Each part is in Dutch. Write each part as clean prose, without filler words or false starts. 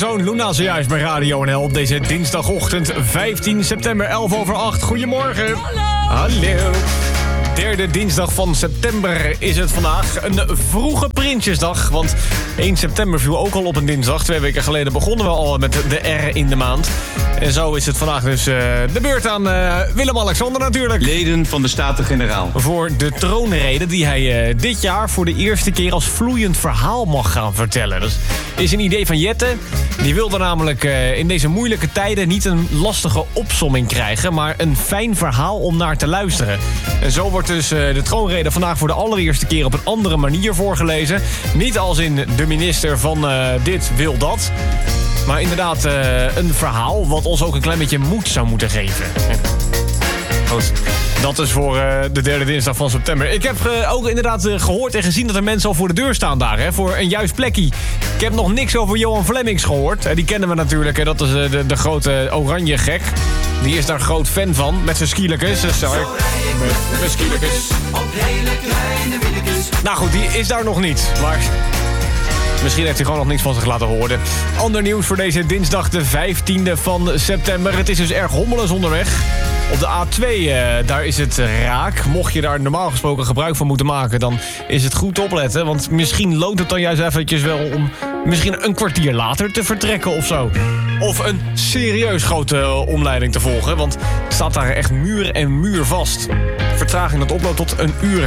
Zoon Luna zojuist bij Radio NL op deze dinsdagochtend 15 september 11:08. Goedemorgen. Hallo. Derde dinsdag van september is het vandaag. Een vroege Prinsjesdag, want 1 september viel ook al op een dinsdag. 2 weken geleden begonnen we al met de R in de maand. En zo is het vandaag dus de beurt aan Willem-Alexander natuurlijk. Leden van de Staten-Generaal. Voor de troonrede die hij dit jaar voor de eerste keer als vloeiend verhaal mag gaan vertellen. Dat is een idee van Jette. Die wilde namelijk in deze moeilijke tijden niet een lastige opsomming krijgen, maar een fijn verhaal om naar te luisteren. En zo wordt dus de troonrede vandaag voor de allereerste keer op een andere manier voorgelezen. Niet als in de minister van dit wil dat. Maar inderdaad een verhaal wat ons ook een klein beetje moed zou moeten geven. Goed, dat is voor de derde dinsdag van september. Ik heb ook inderdaad gehoord en gezien dat er mensen al voor de deur staan daar. Hè, voor een juist plekje. Ik heb nog niks over Johan Flemmings gehoord. Die kennen we natuurlijk. Dat is de grote oranje gek. Die is daar groot fan van. Met zijn skielikes. Met skielikes. Op hele kleine wielekes. Nou goed, die is daar nog niet. Maar misschien heeft hij gewoon nog niks van zich laten horen. Ander nieuws voor deze dinsdag de 15e van september. Het is dus erg hommeles onderweg. Op de A2, daar is het raak. Mocht je daar normaal gesproken gebruik van moeten maken, dan is het goed opletten. Want misschien loont het dan juist eventjes wel om misschien een kwartier later te vertrekken of zo. Of een serieus grote omleiding te volgen. Want er staat daar echt muur en muur vast. Vertraging dat oploopt tot een uur.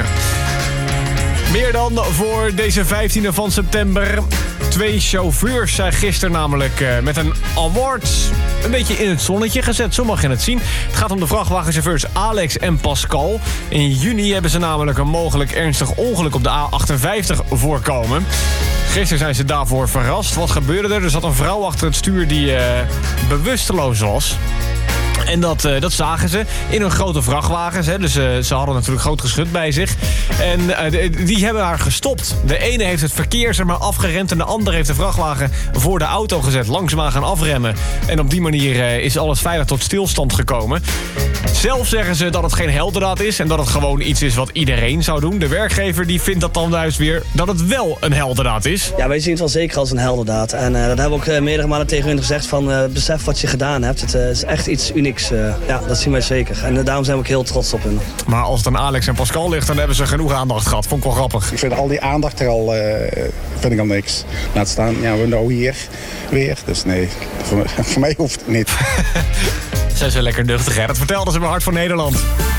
Meer dan voor deze 15e van september. 2 chauffeurs zijn gisteren namelijk met een award een beetje in het zonnetje gezet. Zo mag je het zien. Het gaat om de vrachtwagenchauffeurs Alex en Pascal. In juni hebben ze namelijk een mogelijk ernstig ongeluk op de A58 voorkomen. Gisteren zijn ze daarvoor verrast. Wat gebeurde er? Er zat een vrouw achter het stuur die bewusteloos was. En dat zagen ze in hun grote vrachtwagens. Hè. Dus ze hadden natuurlijk groot geschut bij zich. En die hebben haar gestopt. De ene heeft het verkeer zeg maar afgeremd en de andere heeft de vrachtwagen voor de auto gezet. Langzaamaan gaan afremmen. En op die manier is alles veilig tot stilstand gekomen. Zelf zeggen ze dat het geen heldendaad is en dat het gewoon iets is wat iedereen zou doen. De werkgever die vindt dat dan juist weer dat het wel een heldendaad is. Ja, wij zien het wel zeker als een heldendaad. En dat hebben we ook meerdere malen tegen hun gezegd van besef wat je gedaan hebt. Het is echt iets unieks. Ja, dat zien wij zeker. En daarom zijn we ook heel trots op hen. Maar als het aan Alex en Pascal ligt, dan hebben ze genoeg aandacht gehad. Vond ik wel grappig. Ik vind al die aandacht er al, vind ik al niks. Laat staan, ja, we nou hier weer. Dus nee, voor mij hoeft het niet. Zijn ze lekker nuchtig, hè? Dat vertelden ze bij Hart van Nederland.